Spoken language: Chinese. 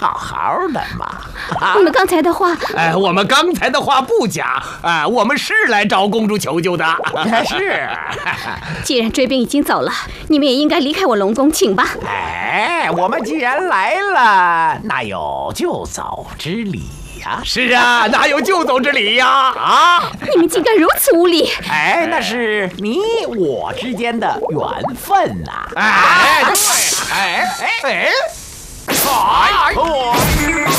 好好的嘛。 你们刚才的话， 我们刚才的话不假，我们是来找公主求救的。 是。 既然追兵已经走了，你们也应该离开我龙宫，请吧。 我们既然来了，哪有就走之理呀？ 是啊，哪有就走之理呀？ 你们竟敢如此无礼！ 那是你我之间的缘分呐。 对。